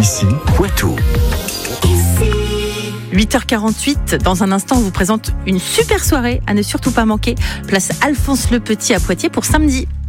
Ici, Poitou. 8h48, dans un instant, on vous présente une super soirée à ne surtout pas manquer. Place Alphonse Le Petit à Poitiers pour samedi.